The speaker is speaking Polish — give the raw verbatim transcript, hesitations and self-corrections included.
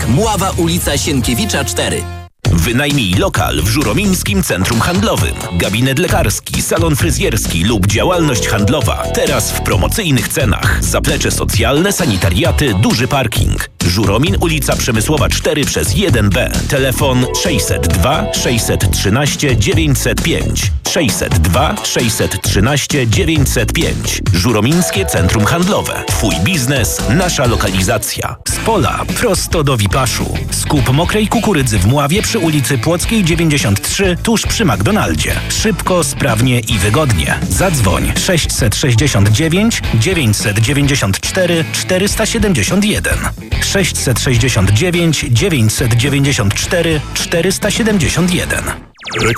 Mława ulica Sienkiewicza cztery. Wynajmij lokal w Żuromińskim Centrum Handlowym. Gabinet lekarski, salon fryzjerski lub działalność handlowa. Teraz w promocyjnych cenach. Zaplecze socjalne, sanitariaty, duży parking. Żuromin, ulica Przemysłowa cztery przez jeden B. Telefon sześćset dwa sześćset trzynaście dziewięćset pięć. sześćset dwa sześćset trzynaście dziewięćset pięć. Żuromińskie Centrum Handlowe. Twój biznes, nasza lokalizacja. Z pola prosto do Wipaszu. Skup mokrej kukurydzy w Mławie przy ulicy Płockiej dziewięćdziesiąt trzy, tuż przy McDonaldzie. Szybko, sprawnie i wygodnie. Zadzwoń sześćset sześćdziesiąt dziewięć dziewięćset dziewięćdziesiąt cztery czterysta siedemdziesiąt jeden. sześćset sześćdziesiąt dziewięć dziewięćset dziewięćdziesiąt cztery czterysta siedemdziesiąt jeden.